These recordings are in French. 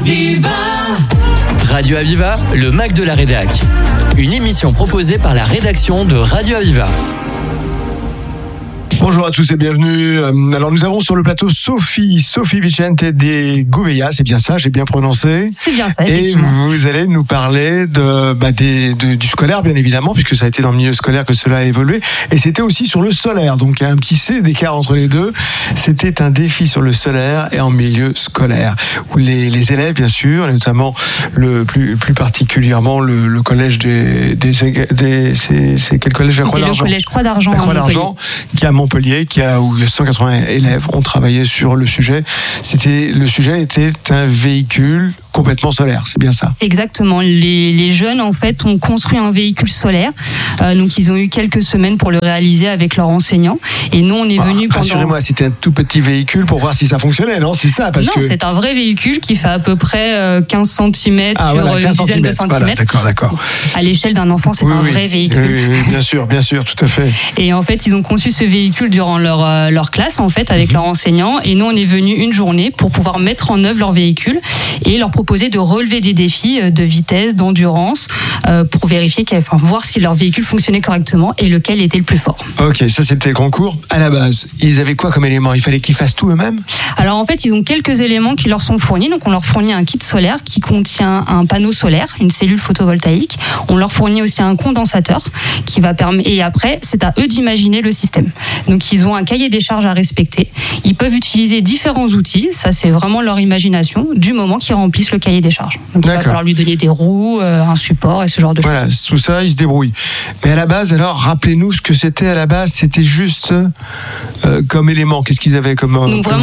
Aviva. Radio Aviva, le Mac de la Rédac. Une émission proposée par la rédaction de Radio Aviva. Bonjour à tous et bienvenue. Alors nous avons sur le plateau Sophie Vicente de Gouveia, c'est bien ça, j'ai bien prononcé. C'est bien ça, et effectivement. vous allez nous parler du scolaire bien évidemment, puisque ça a été dans le milieu scolaire que cela a évolué. Et c'était aussi sur le solaire, donc il y a un petit C d'écart entre les deux. C'était un défi sur le solaire et en milieu scolaire, où les élèves bien sûr, et notamment plus particulièrement le collège c'est quel collège? Le collège Croix d'Argent. La Croix d'Argent, qui a Montpellier, où 180 élèves ont travaillé sur le sujet. Le sujet était un véhicule complètement solaire, c'est bien ça? Exactement. Les jeunes, en fait, ont construit un véhicule solaire. Donc, ils ont eu quelques semaines pour le réaliser avec leurs enseignants. Et nous, on est venus pendant... Rassurez-moi, c'était un tout petit véhicule pour voir si ça fonctionnait, non? C'est ça, c'est un vrai véhicule qui fait à peu près 15 cm sur une dizaine de centimètres. Voilà, d'accord. À l'échelle d'un enfant, c'est un vrai véhicule. Oui, bien sûr, tout à fait. Et en fait, ils ont conçu ce véhicule durant leur classe, en fait, avec leurs enseignants. Et nous, on est venus une journée pour pouvoir mettre en œuvre leur véhicule et leur proposer de relever des défis de vitesse, d'endurance, pour vérifier, voir si leur véhicule fonctionnait correctement et lequel était le plus fort. Ok, ça c'était le concours. À la base, ils avaient quoi comme éléments? Il fallait qu'ils fassent tout eux-mêmes? Alors en fait, ils ont quelques éléments qui leur sont fournis. Donc on leur fournit un kit solaire qui contient un panneau solaire, une cellule photovoltaïque. On leur fournit aussi un condensateur qui va permettre. Et après, c'est à eux d'imaginer le système. Donc ils ont un cahier des charges à respecter. Ils peuvent utiliser différents outils. Ça, c'est vraiment leur imagination du moment qu'ils remplissent le cahier des charges. Donc il va falloir lui donner des roues, un support et ce genre de choses. Voilà, tout ça, ils se débrouillent. Mais à la base, alors, rappelez-nous ce que c'était à la base. C'était juste comme élément. Qu'est-ce qu'ils avaient comme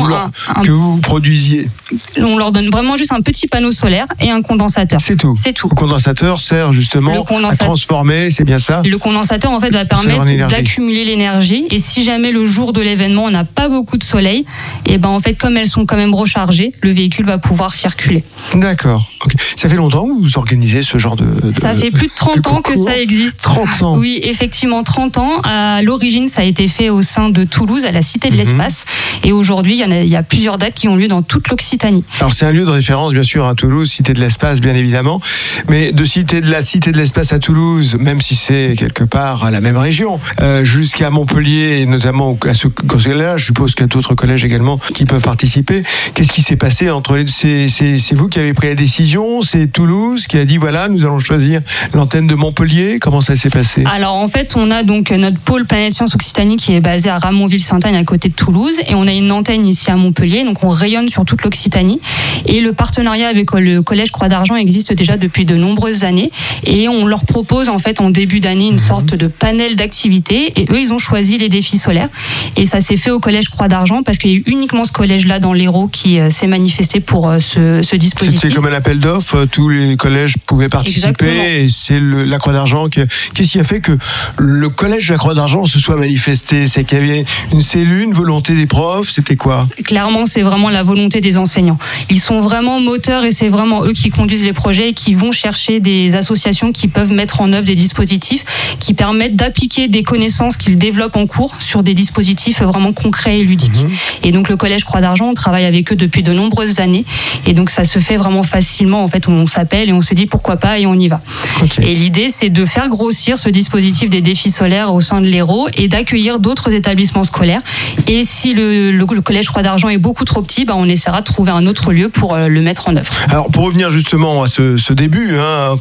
que vous produisiez? On leur donne vraiment juste un petit panneau solaire et un condensateur. C'est tout. Le condensateur sert justement à transformer, c'est bien ça? Le condensateur, en fait, va permettre d'accumuler l'énergie. Et si jamais le jour de l'événement, on n'a pas beaucoup de soleil, et ben en fait, comme elles sont quand même rechargées, le véhicule va pouvoir circuler. D'accord. Okay. Ça fait longtemps que vous organisez ce genre de Ça fait plus de 30 ans que ça existe. 30 ans. Oui, effectivement, 30 ans. À l'origine, ça a été fait au sein de Toulouse, à la Cité de l'Espace. Et aujourd'hui, il y a plusieurs dates qui ont lieu dans toute l'Occitanie. Alors, c'est un lieu de référence, bien sûr, à Toulouse, Cité de l'Espace, bien évidemment. Mais de la Cité de l'Espace à Toulouse, même si c'est quelque part à la même région, jusqu'à Montpellier, et notamment à ce collège-là, je suppose qu'il y a d'autres collèges également qui peuvent participer. Qu'est-ce qui s'est passé entre les deux? C'est vous qui avez pris la décision? C'est Toulouse qui a dit, voilà, nous allons choisir l'antenne de Montpellier? Comment ça s'est passé? Alors, en fait, on a donc notre pôle Planète Science Occitanie qui est basé à Ramonville-Sainte-Anne, à côté de Toulouse. Et on a une antenne ici à Montpellier. Donc, on rayonne sur toute l'Occitanie. Et le partenariat avec le collège Croix d'Argent existe déjà depuis de nombreuses années. Et on leur propose, en fait, en début d'année, une sorte de panel d'activités. Et eux, ils ont choisi les défis solaires. Et ça s'est fait au collège Croix d'Argent parce qu'il y a eu uniquement ce collège-là dans l'Hérault qui s'est manifesté pour ce dispositif. C'était comme un appel d'offres. Tous les collèges pouvaient participer. Exactement. Et c'est la Croix d'Argent qu'est-ce qui a fait que le collège de la Croix d'Argent se soit manifesté? C'est qu'il y avait une cellule, une volonté des profs, c'était quoi? Clairement, c'est vraiment la volonté des enseignants. Ils sont vraiment moteurs et c'est vraiment eux qui conduisent les projets et qui vont chercher des associations qui peuvent mettre en œuvre des dispositifs qui permettent d'appliquer des connaissances qu'ils développent en cours sur des dispositifs vraiment concrets et ludiques. Et donc le collège Croix d'Argent, on travaille avec eux depuis de nombreuses années et donc ça se fait vraiment facilement. En fait, on s'appelle et on se dit pourquoi pas et on y va. Okay. Et l'idée, c'est de faire grossir ce dispositif des défis solaires au sein de l'Hérault et d'accueillir d'autres établissements scolaires. Et si le collège Croix d'Argent est beaucoup trop petit, on essaiera de trouver un autre lieu pour le mettre en œuvre. Alors, pour revenir justement à ce début,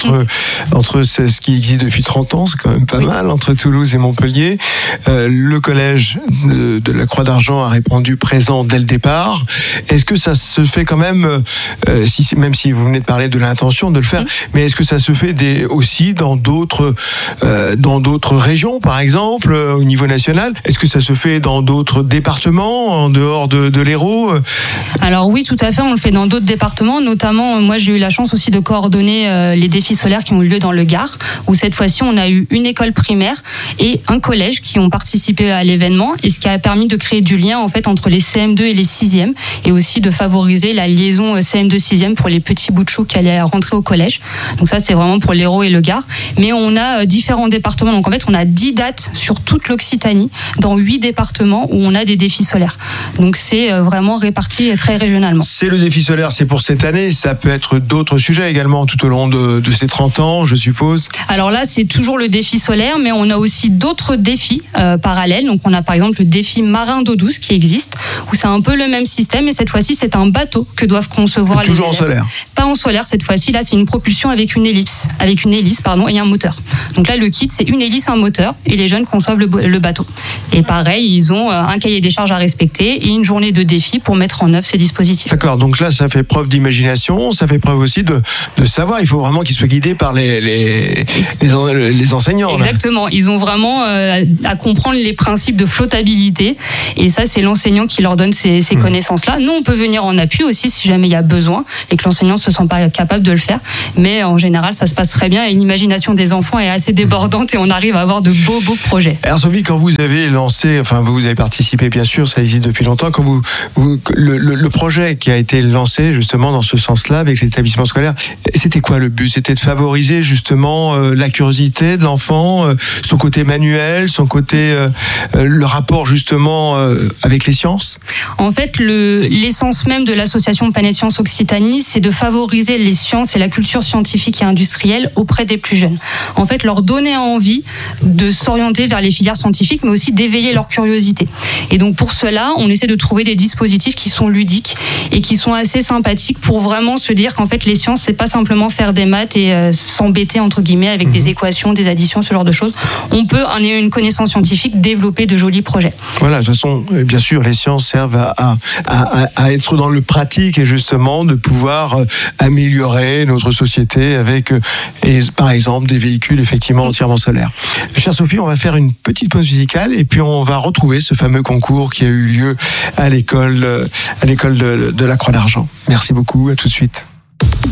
entre ce qui existe depuis 30 ans, c'est quand même pas mal, entre Toulouse et Montpellier, le collège de la Croix d'Argent a répondu présent dès le départ. Est-ce que ça se fait quand même, même si vous venez de parler de l'intention de le faire, mais est-ce que ça se fait aussi dans d'autres régions, par exemple, au niveau national? Est-ce que ça se fait dans d'autres départements, en dehors de l'Hérault? Alors oui, tout à fait, on le fait dans d'autres départements, notamment, moi j'ai eu la chance aussi de coordonner les défis solaires qui ont eu lieu dans le Gard, où cette fois-ci on a eu une école primaire et un collège qui ont participé à l'événement, et ce qui a permis de créer du lien en fait entre les CM2 et les 6e, et aussi de favoriser la liaison CM2-6e pour les petits bouts de chou qui allaient rentrer au collège. Donc ça, c'est vraiment pour l'Hérault et le Gard. Mais on a différents départements. Donc en fait, on a 10 dates sur toute l'Occitanie, dans 8 départements où on a des défis solaires. Donc c'est vraiment réparti très régionalement. C'est le défi solaire, c'est pour cette année. Ça peut être d'autres sujets également tout au long de ces 30 ans, je suppose. Alors là, c'est toujours le défi solaire, mais on a aussi d'autres défis parallèles. Donc on a par exemple le défi marin d'eau douce qui existe, où c'est un peu le même système, et cette fois-ci, c'est un bateau que doivent concevoir les élèves. Toujours en solaire. Pas en solaire cette fois-ci. Là, c'est une propulsion avec une hélice, et un moteur. Donc là, le kit, c'est une hélice, un moteur, et les jeunes conçoivent le bateau. Et pareil, ils ont un cahier des charges à respecter et une journée de défi pour mettre en œuvre ces dispositifs. D'accord, donc là, ça fait preuve d'imagination, ça fait preuve aussi de savoir. Il faut vraiment qu'ils soient guidés par les enseignants. Exactement, ils ont vraiment à comprendre les principes de flottabilité, et ça, c'est l'enseignant qui leur donne ces connaissances-là. Nous, on peut venir en appui aussi si jamais il y a besoin et que l'enseignant ne se sent pas capable de le faire, mais en général, ça se passe très bien et l'imagination des enfants est assez débordante et on arrive à avoir de beaux projets. Alors Sophie, quand vous avez lancé, enfin vous avez participé bien sûr, ça existe depuis longtemps, quand le projet qui a été lancé justement dans ce sens-là avec les établissements scolaires, c'était quoi le but? C'était de favoriser justement la curiosité de l'enfant, son côté manuel, son côté le rapport justement avec les sciences? En fait, l'essence même de l'association Planète Sciences Occitanie, c'est de favoriser les sciences et la culture scientifique et industrielle auprès des plus jeunes. En fait, leur donner envie de s'orienter vers les filières scientifiques, mais aussi d'éveiller leur curiosité. Et donc pour cela, on essaie de trouver des dispositifs qui sont ludiques et qui sont assez sympathiques pour vraiment se dire qu'en fait les sciences, c'est pas simplement faire des maths et s'embêter entre guillemets avec des équations, des additions, ce genre de choses. On peut, en ayant une connaissance scientifique, développer de jolis projets. Voilà, de toute façon, bien sûr, les sciences servent à être dans le pratique et justement de pouvoir améliorer notre société avec, par exemple, des véhicules effectivement entièrement solaires. Chère Sophie, on va faire une petite pause musicale et puis on va retrouver ce fameux concours qui a eu lieu à l'école de la Croix d'Argent. Merci beaucoup, à tout de suite.